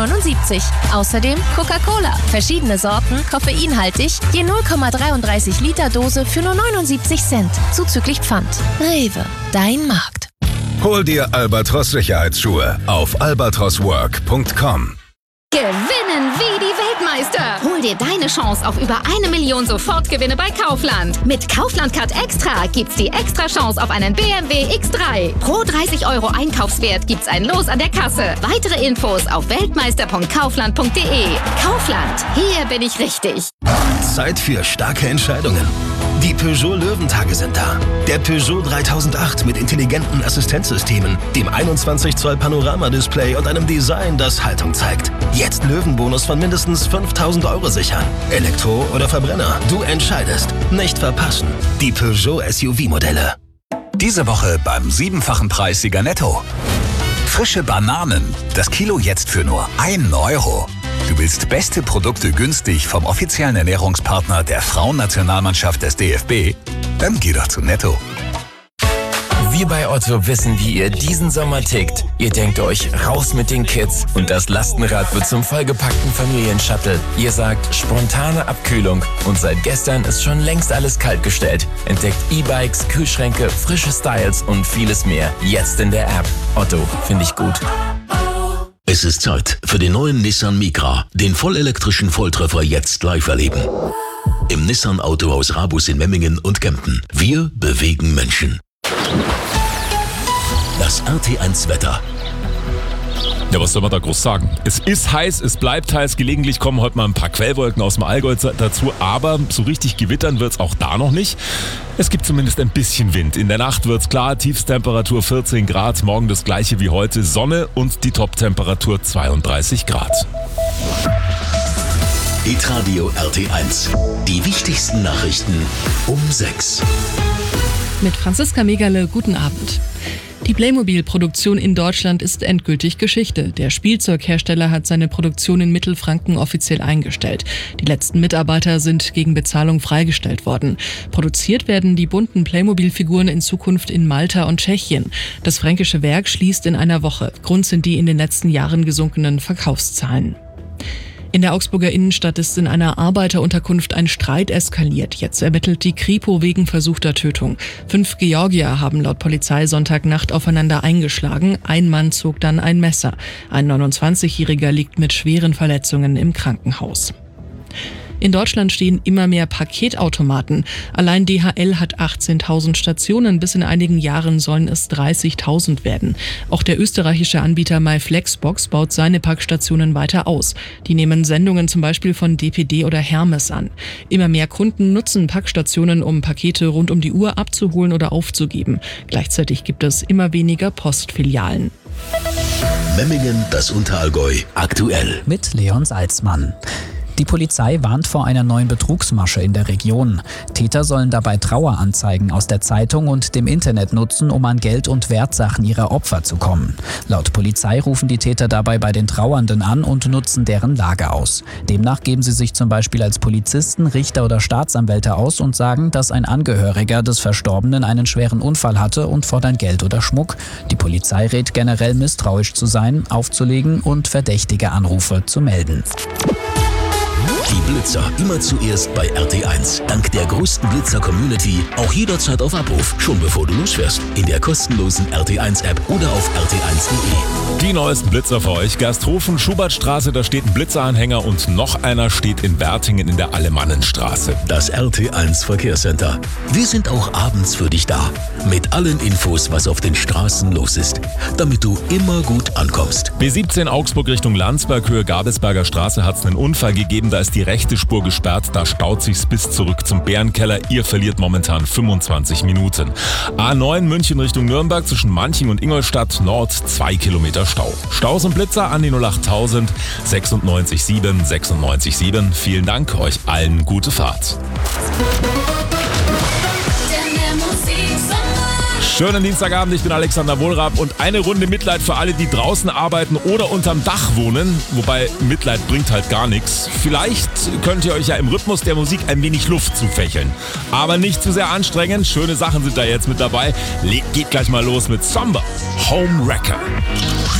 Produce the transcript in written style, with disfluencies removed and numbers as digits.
3,79 €. Außerdem Coca-Cola. Verschiedene Sorten, koffeinhaltig, je 0,33 Liter Dose für nur 79 Cent. Zuzüglich Pfand. Rewe, dein Markt. Hol dir Albatros Sicherheitsschuhe auf albatroswork.com. Gewinnen wie die Weltmeister! Hol dir deine Chance auf über 1 Million Sofortgewinne bei Kaufland. Mit Kaufland Card Extra gibt's die extra Chance auf einen BMW X3. Pro 30 € Einkaufswert gibt's ein Los an der Kasse. Weitere Infos auf weltmeister.kaufland.de. Kaufland, hier bin ich richtig. Zeit für starke Entscheidungen. Die Peugeot Löwentage sind da. Der Peugeot 3008 mit intelligenten Assistenzsystemen, dem 21 Zoll Panoramadisplay und einem Design, das Haltung zeigt. Jetzt Löwenbonus von mindestens 5.000 € sichern. Elektro oder Verbrenner, du entscheidest. Nicht verpassen. Die Peugeot SUV-Modelle. Diese Woche beim 7-fachen Preissieger Netto. Frische Bananen. Das Kilo jetzt für nur 1 €. Du willst beste Produkte günstig vom offiziellen Ernährungspartner der Frauennationalmannschaft des DFB? Dann geh doch zu Netto. Wir bei Otto wissen, wie ihr diesen Sommer tickt. Ihr denkt euch, raus mit den Kids und das Lastenrad wird zum vollgepackten Familienshuttle. Ihr sagt, spontane Abkühlung und seit gestern ist schon längst alles kaltgestellt. Entdeckt E-Bikes, Kühlschränke, frische Styles und vieles mehr. Jetzt in der App. Otto, finde ich gut. Es ist Zeit für den neuen Nissan Micra, den vollelektrischen Volltreffer jetzt live erleben. Im Nissan Autohaus Rabus in Memmingen und Kempten. Wir bewegen Menschen. Das RT1 Wetter. Ja, was soll man da groß sagen? Es ist heiß, es bleibt heiß. Gelegentlich kommen heute mal ein paar Quellwolken aus dem Allgäu dazu, aber so richtig gewittern wird es auch da noch nicht. Es gibt zumindest ein bisschen Wind. In der Nacht wird es klar, Tiefstemperatur 14 Grad, morgen das gleiche wie heute, Sonne und die Toptemperatur 32 Grad. Hitradio RT1. Die wichtigsten Nachrichten um 6. Mit Franziska Megale, guten Abend. Die Playmobil-Produktion in Deutschland ist endgültig Geschichte. Der Spielzeughersteller hat seine Produktion in Mittelfranken offiziell eingestellt. Die letzten Mitarbeiter sind gegen Bezahlung freigestellt worden. Produziert werden die bunten Playmobil-Figuren in Zukunft in Malta und Tschechien. Das fränkische Werk schließt in einer Woche. Grund sind die in den letzten Jahren gesunkenen Verkaufszahlen. In der Augsburger Innenstadt ist in einer Arbeiterunterkunft ein Streit eskaliert. Jetzt ermittelt die Kripo wegen versuchter Tötung. 5 Georgier haben laut Polizei Sonntagnacht aufeinander eingeschlagen. Ein Mann zog dann ein Messer. Ein 29-Jähriger liegt mit schweren Verletzungen im Krankenhaus. In Deutschland stehen immer mehr Paketautomaten. Allein DHL hat 18.000 Stationen. Bis in einigen Jahren sollen es 30.000 werden. Auch der österreichische Anbieter MyFlexbox baut seine Packstationen weiter aus. Die nehmen Sendungen zum Beispiel von DPD oder Hermes an. Immer mehr Kunden nutzen Packstationen, um Pakete rund um die Uhr abzuholen oder aufzugeben. Gleichzeitig gibt es immer weniger Postfilialen. Memmingen, das Unterallgäu, aktuell. Mit Leon Salzmann. Die Polizei warnt vor einer neuen Betrugsmasche in der Region. Täter sollen dabei Traueranzeigen aus der Zeitung und dem Internet nutzen, um an Geld und Wertsachen ihrer Opfer zu kommen. Laut Polizei rufen die Täter dabei bei den Trauernden an und nutzen deren Lage aus. Demnach geben sie sich zum Beispiel als Polizisten, Richter oder Staatsanwälte aus und sagen, dass ein Angehöriger des Verstorbenen einen schweren Unfall hatte und fordern Geld oder Schmuck. Die Polizei rät generell misstrauisch zu sein, aufzulegen und verdächtige Anrufe zu melden. Die Blitzer immer zuerst bei RT1. Dank der größten Blitzer-Community auch jederzeit auf Abruf, schon bevor du losfährst. In der kostenlosen RT1-App oder auf rt1.de. Die neuesten Blitzer für euch. Gersthofen, Schubertstraße, da steht ein Blitzeranhänger und noch einer steht in Wertingen in der Alemannenstraße. Das RT1 Verkehrscenter. Wir sind auch abends für dich da. Mit allen Infos, was auf den Straßen los ist. Damit du immer gut ankommst. B17 Augsburg Richtung Landsberg, Höhe Gabelsberger Straße, hat es einen Unfall gegeben. Da ist die rechte Spur gesperrt, da staut sich's bis zurück zum Bärenkeller. Ihr verliert momentan 25 Minuten. A9 München Richtung Nürnberg zwischen Manching und Ingolstadt Nord 2 Kilometer Stau. Staus und Blitzer an die 08000 96 7 96 7. Vielen Dank, euch allen gute Fahrt. Schönen Dienstagabend, ich bin Alexander Wohlrab und eine Runde Mitleid für alle, die draußen arbeiten oder unterm Dach wohnen. Wobei Mitleid bringt halt gar nichts. Vielleicht könnt ihr euch ja im Rhythmus der Musik ein wenig Luft zufächeln. Aber nicht zu sehr anstrengend, schöne Sachen sind da jetzt mit dabei. Geht gleich mal los mit Somber, Home Wrecker.